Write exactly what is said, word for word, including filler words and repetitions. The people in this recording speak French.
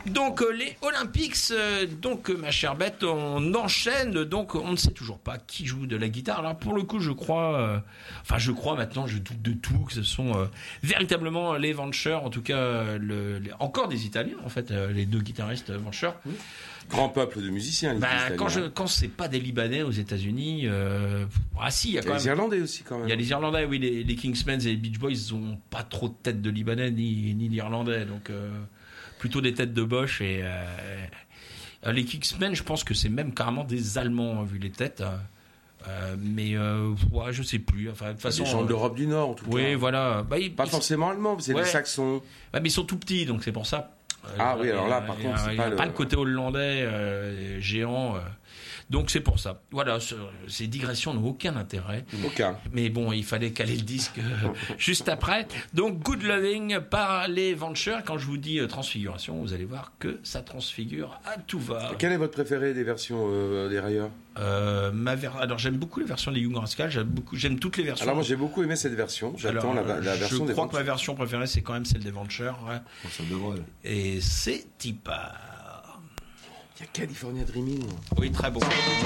Donc euh, les Olympics, euh, donc euh, ma chère Bette, on enchaîne. Donc on ne sait toujours pas qui joue de la guitare. Alors pour le coup, je crois, euh, enfin je crois maintenant, je doute de tout, que ce sont euh, véritablement les Venture, en tout cas euh, le, les, encore des Italiens en fait, euh, les deux guitaristes Venture. Oui. Grand peuple de musiciens. Les bah, quand je quand c'est pas des Libanais aux États-Unis, euh, ah si, il y a quand même. Les Irlandais aussi quand même. Il y a les Irlandais, oui, les, les Kingsmen et les Beach Boys, ils ont pas trop de têtes de Libanais ni ni d'Irlandais, donc. Euh, plutôt des têtes de Bosch et euh, les Kingsmen, je pense que c'est même carrément des Allemands vu les têtes, euh, mais euh, ouais, je sais plus. Enfin, de toute façon, des gens de l'Europe du Nord en tout oui, cas. Oui, voilà. Bah, ils, pas ils, forcément allemands, c'est ouais. des Saxons. Bah, mais ils sont tout petits, donc c'est pour ça. Ah euh, oui, alors là, par euh, contre, c'est il pas, y a le... pas le côté hollandais euh, géant. Euh, donc c'est pour ça. Voilà, ce, ces digressions n'ont aucun intérêt. Aucun. Mais bon, il fallait caler le disque euh, juste après. Donc Good Loving par les Venture. Quand je vous dis euh, transfiguration, vous allez voir que ça transfigure à tout va. Quelle est votre préférée des versions euh, des Railleurs? euh, ma ver... Alors j'aime beaucoup les versions des Young Rascals. J'aime beaucoup, j'aime toutes les versions. Alors moi j'ai beaucoup aimé cette version. J'attends Alors, la, la version des Je crois Venture. que ma version préférée c'est quand même celle des Venture. Ouais. Bon, ça devrait. Et c'est Tipa. Il y a California Dreaming. Oui, très bon.